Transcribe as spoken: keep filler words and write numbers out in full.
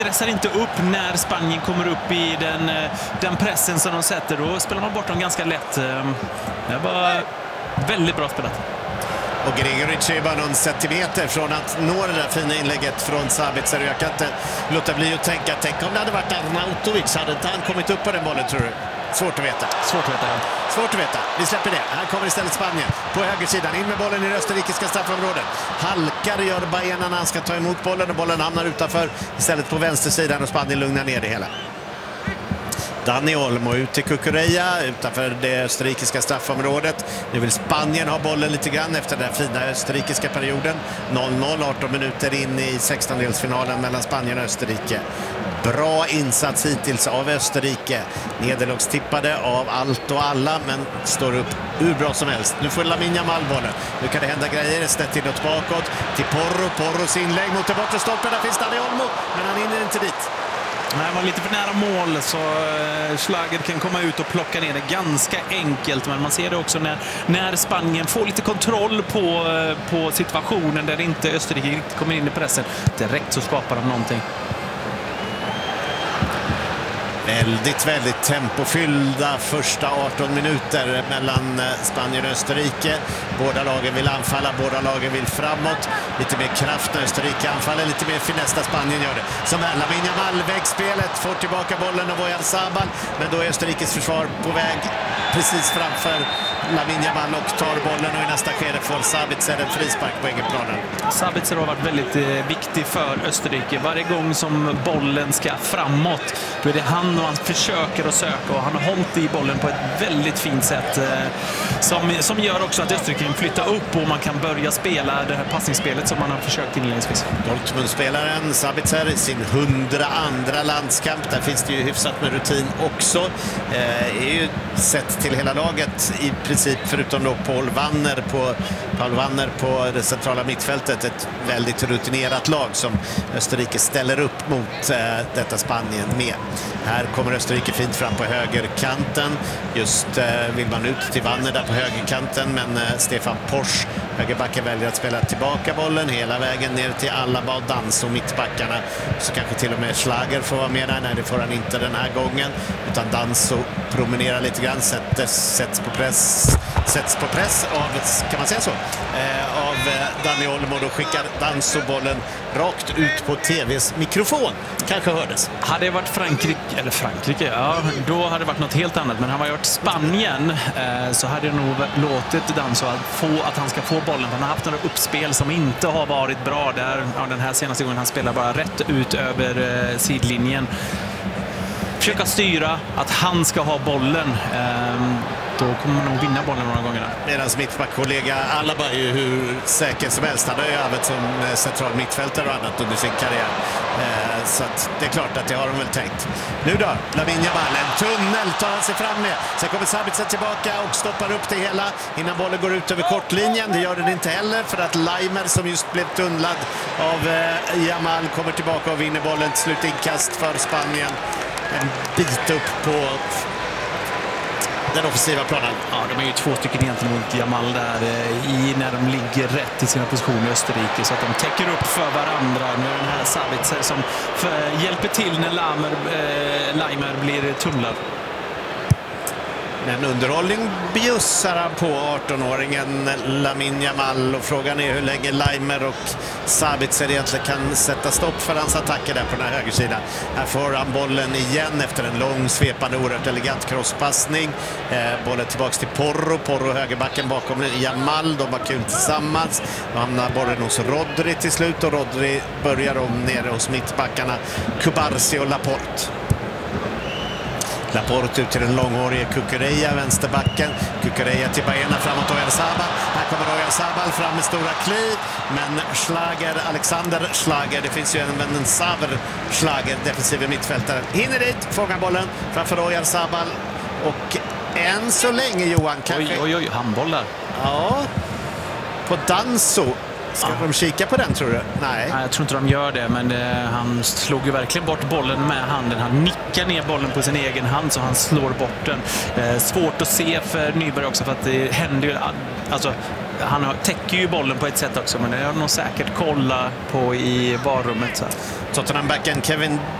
stressar inte upp när Spanien kommer upp i den, den pressen som de sätter. Då spelar man bort dem ganska lätt. Det var väldigt bra spelat. Och Gregoric är bara någon centimeter från att nå det där fina inlägget från Sabitzer. Jag kan inte låta bli att tänka, tänk om det hade varit Arnautovic, hade inte han kommit upp på den bollen, tror du? Svårt att veta. Svårt att veta, ja. Svårt att veta. Vi släpper det. Här kommer istället Spanien på högersidan. In med bollen i det österrikiska straffområdet. Halkar gör Bayerna när han ska ta emot bollen och bollen hamnar utanför istället på vänstersidan och Spanien lugnar ner det hela. Dani Olmo ut till Cucurella utanför det österrikiska straffområdet. Nu vill Spanien ha bollen lite grann efter den fina österrikiska perioden. noll noll, arton minuter in i sextondelsfinalen mellan Spanien och Österrike. Bra insats hittills av Österrike. Nederlagstippade av allt och alla, men står upp hur bra som helst. Nu får Lamine Yamal bollen. Nu kan det hända grejer. Snett inåt bakåt till Porro. Porros inlägg mot det bortre stolpen. Där finns Dani Olmo, men han hinner inte dit. Nej, han var lite för nära mål, så Schlager kan komma ut och plocka ner det ganska enkelt. Men man ser det också när, när Spanien får lite kontroll på, på situationen där inte Österrike riktigt kommer in i pressen. Direkt så skapar de någonting. Väldigt, väldigt tempofyllda första arton minuter mellan Spanien och Österrike. Båda lagen vill anfalla, båda lagen vill framåt. Lite mer kraft när Österrike anfaller, lite mer finess när Spanien gör det. Som här, Lamine Yamal, väggspelet, får tillbaka bollen och Oyarzabal. Men då är Österrikes försvar på väg precis framför Lamine Yamal och tar bollen, och i nästa skede får Sabitzer en frispark på egen planen. Sabitzer har varit väldigt eh, viktig för Österrike. Varje gång som bollen ska framåt, då är det han och han försöker att söka, och han har hållit i bollen på ett väldigt fint sätt eh, som, som gör också att Österrike kan flytta upp och man kan börja spela det här passningsspelet som man har försökt inledningsvis. Dortmund-spelaren Sabitzer, sin hundra andra landskamp. Där finns det ju hyfsat med rutin också. Eh, är ju sett till hela laget i princip, förutom då Paul Wanner på, Paul Wanner på det centrala mittfältet. Ett väldigt rutinerat lag som Österrike ställer upp mot eh, detta Spanien med. Här kommer Österrike fint fram på högerkanten. Just eh, vill man ut till Wanner där på högerkanten, men eh, Stefan Posch, högerbacken, väljer att spela tillbaka bollen hela vägen ner till Alaba och Danso, mittbackarna. Så kanske till och med Schlager får vara med där. Nej, det får han inte den här gången, utan Danso promenerar lite grann, sätts, sätts på press sätts på press av, kan man säga så, eh, av eh, Dani Olmo. Då skickar Danso bollen rakt ut på tvs mikrofon. Kanske hördes. Hade det varit Frankrike, eller Frankrike, ja, då hade det varit något helt annat. Men han har varit Spanien, eh, så hade jag nog låtit Danso att, få, att han ska få bollen. Han har haft några uppspel som inte har varit bra där. Ja, den här senaste gången han spelar bara rätt ut över eh, sidlinjen. Försöka styra att han ska ha bollen. Eh, då kommer man nog vinna bollen några gånger. Medan mittbackkollega Alaba är ju hur säker som helst. Han har ju arbetat som central mittfältare och annat under sin karriär. Eh, så att det är klart att det har de väl tänkt. Nu då, Lamine Yamal, en tunnel tar han sig fram med. Sen kommer Sabitzer tillbaka och stoppar upp det hela innan bollen går ut över kortlinjen. Det gör den inte heller, för att Leimer, som just blev tunnlad av eh, Yamal, kommer tillbaka och vinner bollen. Slutinkast för Spanien. En bit upp på den offensiva planen. Ja, de är ju två stycken egentligen mot Yamal där i, när de ligger rätt i sina positioner i Österrike, så att de täcker upp för varandra. Nu är den här Sabitzer som för, hjälper till när Lamer, eh, Leimer blir tunnlad. Men underhållning bjussar han på arton-åringen Lamine Yamal, och frågan är hur länge Leimer och Sabitzer egentligen kan sätta stopp för hans attacker där på den här högersidan. Här får han bollen igen efter en lång, svepande, oerhört elegant crosspassning. Eh, bollen tillbaks till Porro. Porro högerbacken bakom Yamal. De var kul tillsammans. Då hamnar bollen hos Rodri till slut, och Rodri börjar om nere hos mittbackarna Cubarsi och Laporte. Laporte ut till den långhårige Cucurella, vänsterbacken. Cucurella till Bayerna, framåt Oyarzabal. Här kommer Oyarzabal fram med stora kliv. Men Schlager, Alexander Schlager, det finns ju en, en Saver Schlager, defensiv mittfältare, hinner dit, fångar bollen framför Oyarzabal. Och än så länge, Johan, kanske... Oj, oj, oj, handboll där. Ja, på Danso. Ska ja. de kika på den, tror du? Nej. Nej, jag tror inte de gör det, men eh, han slog ju verkligen bort bollen med handen. Han nickar ner bollen på sin egen hand så han slår bort den. Eh, svårt att se för Nyberg också, för att det händer ju... Alltså, han har, täcker ju bollen på ett sätt också, men det har nog säkert kolla på i varummet. Tottenham-backen Kevin